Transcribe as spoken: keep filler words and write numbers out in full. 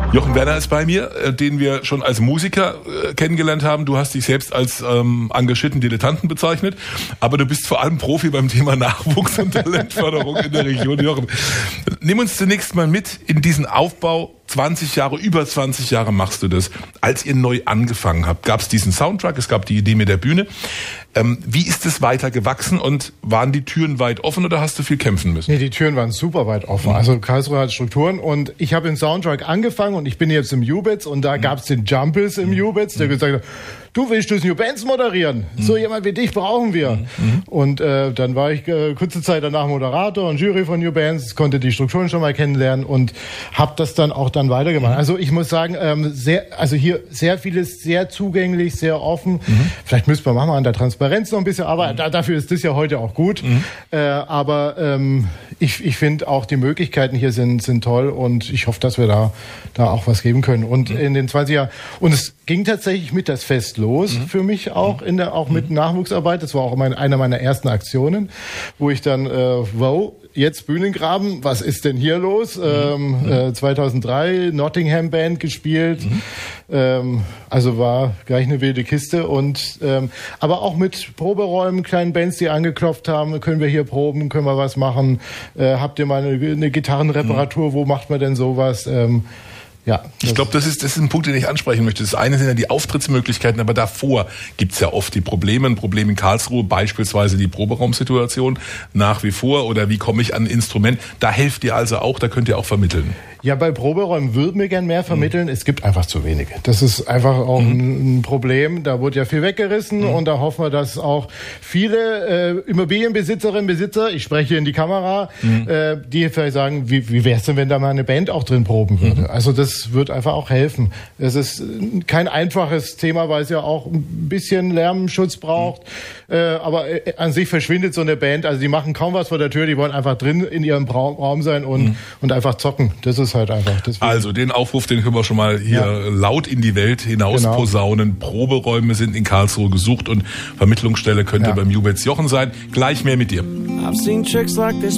Jochen Werner ist bei mir, den wir schon als Musiker äh, kennengelernt haben. Du hast dich selbst als ähm, engagierten Dilettanten bezeichnet, aber du bist vor allem Profi beim Thema Nachwuchs und Talentförderung in der Region. Jochen, nimm uns zunächst mal mit in diesen Aufbau. zwanzig Jahre, über zwanzig Jahre machst du das. Als ihr neu angefangen habt, gab es diesen Soundtrack, es gab die Idee mit der Bühne. Ähm, wie ist es weiter gewachsen und waren die Türen weit offen oder hast du viel kämpfen müssen? Nee, die Türen waren super weit offen. Also Karlsruhe hat Strukturen und ich habe den Soundtrack angefangen und ich bin jetzt im U-Bits und da mhm. gab es den Jumpers im mhm. U-Bits, der mhm. gesagt hat, du willst das New Bands moderieren? Mhm. So jemand wie dich brauchen wir. Mhm. Und äh, dann war ich äh, kurze Zeit danach Moderator und Jury von New Bands, konnte die Strukturen schon mal kennenlernen und habe das dann auch dann weitergemacht. Mhm. Also ich muss sagen, ähm, sehr, also hier sehr vieles sehr zugänglich, sehr offen. Mhm. Vielleicht müsste man machen an der Transparenz noch ein bisschen, aber mhm. da, dafür ist das ja heute auch gut. Mhm. Äh, aber ähm, ich, ich finde auch die Möglichkeiten hier sind sind toll und ich hoffe, dass wir da da auch was geben können. Und mhm. in den zwanzig Jahren und es ging tatsächlich mit das Fest los mhm. für mich auch in der auch mit Nachwuchsarbeit. Das war auch mein, einer meiner ersten Aktionen, wo ich dann äh, wow, jetzt Bühnengraben, was ist denn hier los? Mhm. Ähm, äh, zweitausenddrei Nottingham Band gespielt, mhm. ähm, also war gleich eine wilde Kiste und ähm, aber auch mit Proberäumen, kleinen Bands, die angeklopft haben, können wir hier proben, können wir was machen? Äh, habt ihr mal eine, eine Gitarrenreparatur? Mhm. Wo macht man denn sowas? Ähm, Ja, ich glaube, das ist, das ist ein Punkt, den ich ansprechen möchte. Das eine sind ja die Auftrittsmöglichkeiten, aber davor gibt's ja oft die Probleme. Ein Problem in Karlsruhe, beispielsweise die Proberaumsituation nach wie vor oder wie komme ich an ein Instrument. Da helft ihr also auch, da könnt ihr auch vermitteln. Ja, bei Proberäumen würden wir gern mehr vermitteln. Mhm. Es gibt einfach zu wenige. Das ist einfach auch mhm. ein, ein Problem. Da wurde ja viel weggerissen mhm. und da hoffen wir, dass auch viele äh, Immobilienbesitzerinnen, Besitzer, ich spreche in die Kamera, mhm. äh, die vielleicht sagen, wie, wie wär's denn, wenn da mal eine Band auch drin proben würde? Mhm. Also das wird einfach auch helfen. Es ist kein einfaches Thema, weil es ja auch ein bisschen Lärmschutz braucht. Mhm. Äh, aber äh, an sich verschwindet so eine Band. Also die machen kaum was vor der Tür. Die wollen einfach drin in ihrem Raum sein und, mhm. und einfach zocken. Das ist halt einfach. Deswegen. Also den Aufruf, den können wir schon mal hier ja. laut in die Welt hinaus genau. posaunen. Proberäume sind in Karlsruhe gesucht und Vermittlungsstelle könnte ja. beim U-Bits Jochen sein. Gleich mehr mit dir. I've seen chicks like this